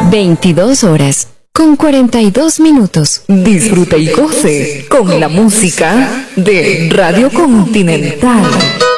22 horas con 42 minutos. Disfrute y goce con la música de Radio Continental.